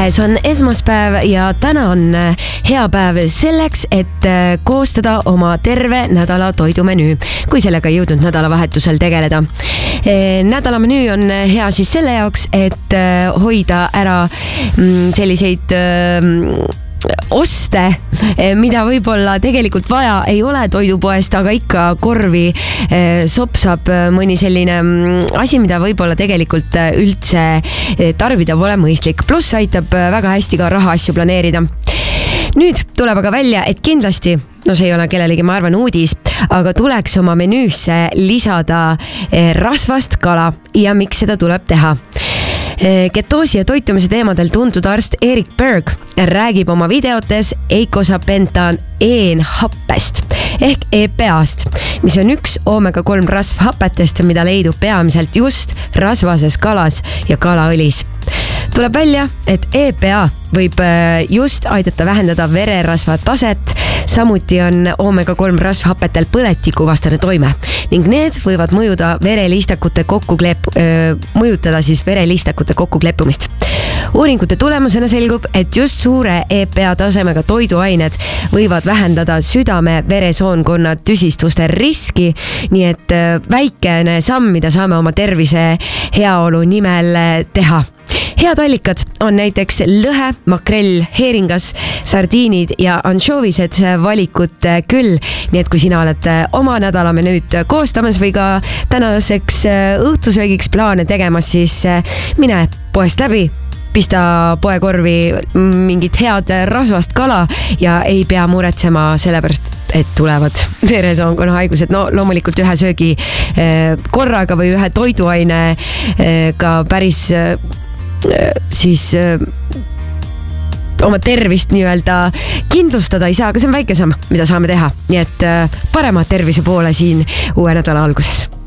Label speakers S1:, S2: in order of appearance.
S1: See on esmaspäev ja täna on hea päev selleks, et koostada oma terve nädala toidumenüü, kui sellega ei jõudnud nädalavahetusel tegeleda. Nädalamenüü on hea siis selle jaoks, et hoida ära selliseid oste, mida võib-olla tegelikult vaja ei ole toidupoest, aga ikka korvi sopsab mõni selline asi, mida võib-olla tegelikult üldse tarbida pole mõistlik. Pluss aitab väga hästi ka rahaasju planeerida. Nüüd tuleb aga välja, et kindlasti, no see ei ole kellelegi, ma arvan, uudis, aga tuleks oma menüüsse lisada rasvast kala ja miks seda tuleb teha. Ketoosi ja toitumise teemadel tuntud arst Erik Berg räägib oma videotes eikosapentaeenhappest ehk EPA-st, mis on üks omega-3 rasvhapetest, mida leidub peamiselt just rasvases kalas ja kalaõlis. Tuleb välja, et EPA võib just aidata vähendada vererasva taset, samuti on omega-3 rasvhapetel põletikuvastane toime ning need võivad mõjutada siis vereliistakute kokkukleppumist. Uuringute tulemusena selgub, et just suure EPA tasemega toiduained võivad vähendada südame-veresoonkonna tüsistuste riski, nii et väikene samm, mida saame oma tervise heaolu nimel teha. Head allikad on näiteks lõhe, makrell, heeringas, sardiinid ja anšoovised valikut küll. Nii et kui sina oled oma nädalamenüüd koostamas või ka tänaseks õhtusöögiks plaane tegemas, siis mine poest läbi, pista poekorvi mingit head rasvast kala ja ei pea muretsema sellepärast, et tulevad veresoonkonna haigused. No loomulikult ühe söögi korraga või ühe toiduaine ka päris siis oma tervist nii-öelda kindlustada ei saa, aga see on väike samm, mida saame teha. Nii et parema tervise poole siin uue nädala alguses.